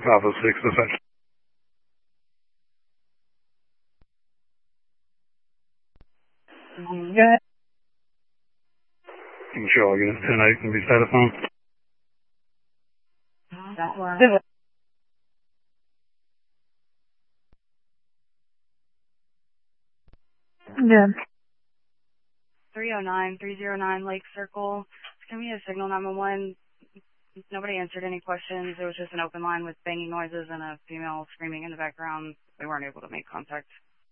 506, dispatch. Yeah. I'm sure all units 10-8 can be satisfied. That's why. Yeah. 309 Lake Circle. Give me a signal 911. Nobody answered any questions. It was just an open line with banging noises and a female screaming in the background. We weren't able to make contact.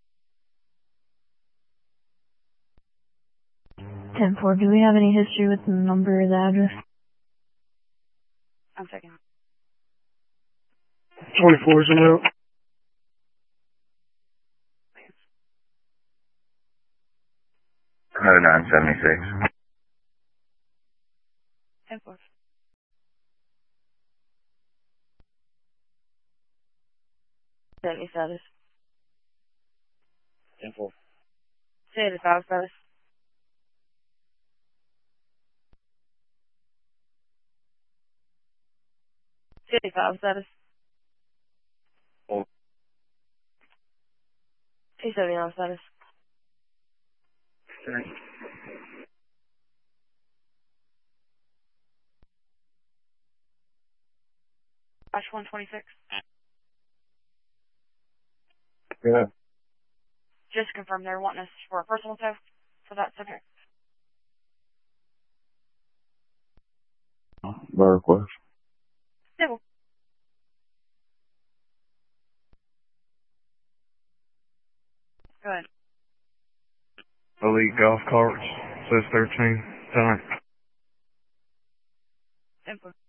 10-4, do we have any history with the number or the address? I'm checking. 24 is a note. Oh, 976. 10-4. City status. 10-4. City status. City status. Oh. T79 status. Dash 126. Yeah. Just confirm they're wanting us for a personal tow for that subject. By request. Yeah. Go ahead. Elite Golf Carts, says 13, 10-8. 10-4.